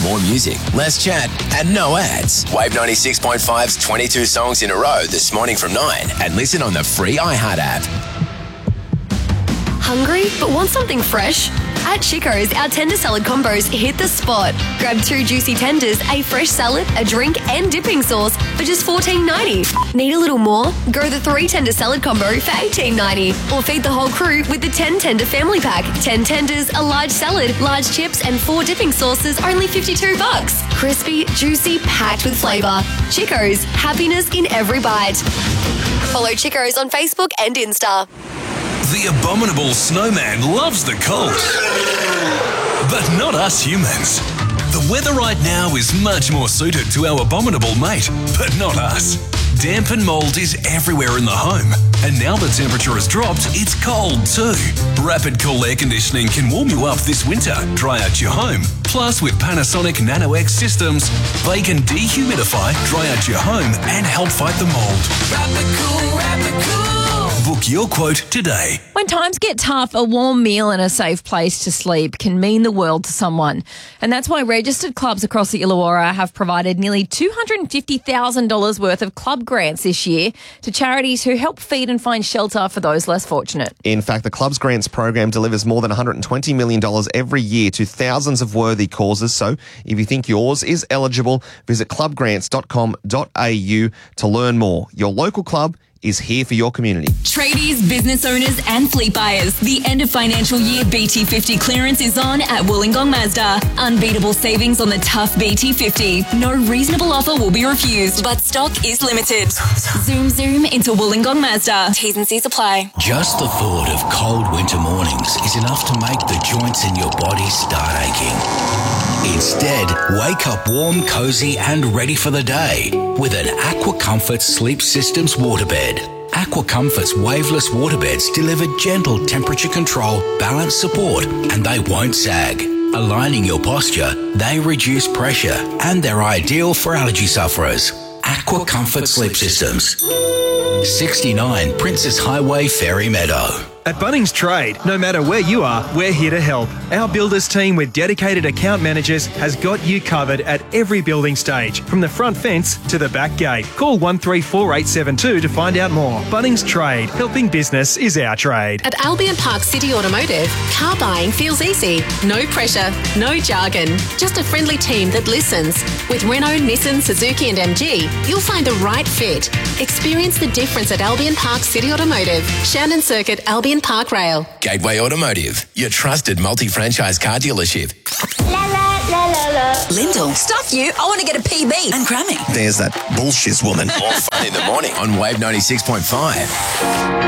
More music, less chat, and no ads. Wave 96.5's 22 songs in a row this morning from 9. And listen on the free iHeart app. Hungry but want something fresh? At Chico's, our tender salad combos hit the spot. Grab 2 juicy tenders, a fresh salad, a drink, and dipping sauce for just $14.90. Need a little more? Go the 3 tender salad combo for $18.90. Or feed the whole crew with the 10 tender family pack. 10 tenders, a large salad, large chips, and 4 dipping sauces, only $52. Crispy, juicy, packed with flavour. Chico's, happiness in every bite. Follow Chico's on Facebook and Insta. The abominable snowman loves the cold, but not us humans. The weather right now is much more suited to our abominable mate, but not us. Damp and mould is everywhere in the home, and now the temperature has dropped, it's cold too. Rapid Cool Air Conditioning can warm you up this winter, dry out your home. Plus, with Panasonic Nano-X systems, they can dehumidify, dry out your home, and help fight the mould. Rapid Cool, Rapid Cool. Book your quote today. When times get tough, a warm meal and a safe place to sleep can mean the world to someone. And that's why registered clubs across the Illawarra have provided nearly $250,000 worth of club grants this year to charities who help feed and find shelter for those less fortunate. In fact, the Clubs Grants program delivers more than $120 million every year to thousands of worthy causes. So if you think yours is eligible, visit clubgrants.com.au to learn more. Your local club is here for your community. Tradies, business owners and fleet buyers, the end of financial year BT50 clearance is on at Wollongong Mazda. Unbeatable savings on the tough BT50. No reasonable offer will be refused, but stock is limited. Zoom into Wollongong Mazda. T's and C's apply. Just the thought of cold winter mornings is enough to make the joints in your body start aching. Instead, wake up warm, cozy and ready for the day with an Aqua Comfort Sleep Systems waterbed. Aqua Comfort's waveless waterbeds deliver gentle temperature control, balance support, and they won't sag. Aligning your posture, they reduce pressure, and they're ideal for allergy sufferers. Aqua Comfort Sleep Systems. 69 Princess Highway, Fairy Meadow. At Bunnings Trade, no matter where you are, we're here to help. Our builders team with dedicated account managers has got you covered at every building stage, from the front fence to the back gate. Call 134872 to find out more. Bunnings Trade, helping business is our trade. At Albion Park City Automotive, car buying feels easy. No pressure, no jargon, just a friendly team that listens. With Renault, Nissan, Suzuki and MG, you'll find the right fit. Experience the difference at Albion Park City Automotive, Shannon Circuit, Albion Park Rail. Gateway Automotive, your trusted multi-franchise car dealership. Lyndall, stuff you. I want to get a PB and Grammy. There's that bullshit woman. More fun in the morning on Wave 96.5.